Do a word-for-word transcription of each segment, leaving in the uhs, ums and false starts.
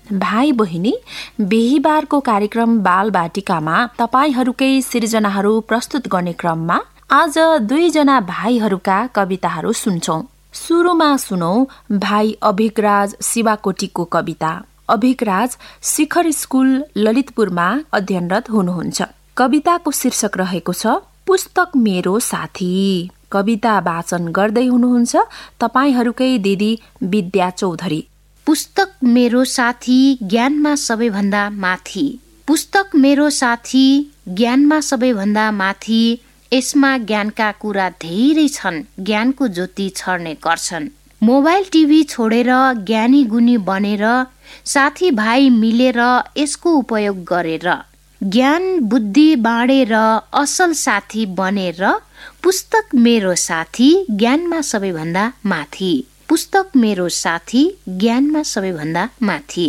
भाइ बहिनी, बिहीबारको कार्यक्रम बाल बाटिकामा तपाईहरूकै सिर्जनाहरू प्रस्तुत गर्ने क्रममा आज दुईजना भाइहरूका कविताहरू सुन्छौं। सुरुमा सुनौ भाइ अभिकराज शिवाकोटीको कविता। अभिकराज शिखर स्कुल ललितपुरमा अध्ययनरत हुनुहुन्छ। कविताको शीर्षक रहेको छ पुस्तक मेरो साथी। कविता वाचन गर्दै हुनुहुन्छ तपाईहरूकै दिदी विद्या चौधरी। पुस्तक मेरो साथी ज्ञानमा सबैभन्दा माथि। पुस्तक मेरो साथी ज्ञानमा सबैभन्दा माथि। यसमा ज्ञानका कुरा धेरै छन्, ज्ञानको ज्योति छर्ने गर्छन्। मोबाइल टिभी छोडेर ज्ञानी गुणी बनेर साथी भाइ मिलेर यसको उपयोग गरेर ज्ञान बुद्धि बाँडेर असल साथी बनेर पुस्तक मेरो साथी ज्ञानमा सबैभन्दा माथि। पुस्तक मेरो साथी ज्ञानमा सबैभन्दा माथि।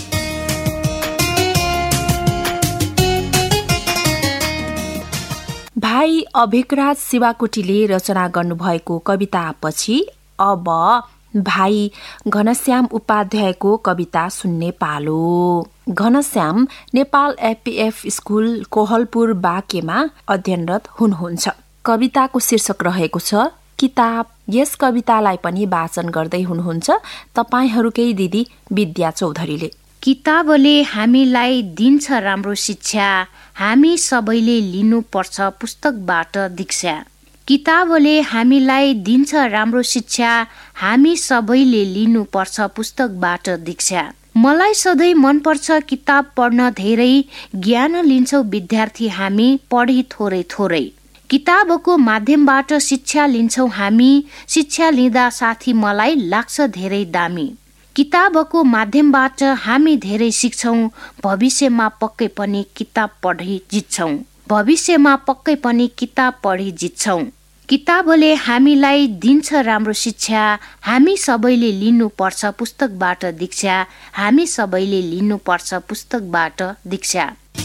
भाइ अभिकराज शिवाकोटीले रचना गर्नुभएको कवितापछि अब भाइ घनश्याम उपाध्यायको कविता सुन्ने पालो। घनश्याम नेपाल एपीएफ स्कुल कोहलपुर बाँकेमा अध्ययनरत हुनुहुन्छ। कविताको शीर्षक रहेको छ किताब। यस कवितालाई पनि वाचन गर्दै हुनुहुन्छ तपाईहरूकै दिदी विद्या चौधरीले। किताबले हामीलाई दिन्छ राम्रो शिक्षा, हामी सबैले लिनुपर्छ पुस्तकबाट दीक्षा। किताबले हामीलाई दिन्छ राम्रो शिक्षा, हामी सबैले लिनुपर्छ पुस्तकबाट दीक्षा। मलाई सधैँ मनपर्छ किताब पढ्न धेरै, ज्ञान लिन्छौ विद्यार्थी हामी पढी थोरै थोरै। किताबको माध्यमबाट शिक्षा लिन्छौ हामी, शिक्षा लिँदा साथी मलाई लाग्छ धेरै दामी। किताबको माध्यमबाट हामी धेरै सिक्छौँ, भविष्यमा पक्कै पनि किताब पढी जित्छौँ। भविष्यमा पक्कै पनि किताब पढी जित्छौँ। किताबले हामीलाई दिन्छ राम्रो शिक्षा, हामी सबैले लिनुपर्छ पुस्तकबाट दीक्षा, हामी सबैले लिनुपर्छ पुस्तकबाट दीक्षा।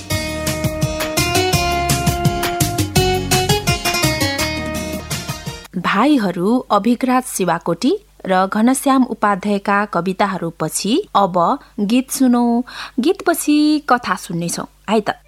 भाइहरू अभिकराज शिवाकोटी र घनश्याम उपाध्यायका कविताहरू पछि अब गीत सुनौ। गीतपछि कथा सुन्नेछौँ है त।